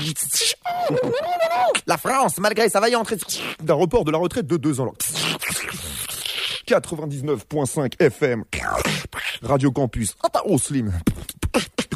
La France, malgré sa vaillante d'un report de la retraite de 2 ans. 99.5 FM. Radio Campus. Ah, t'as Slim.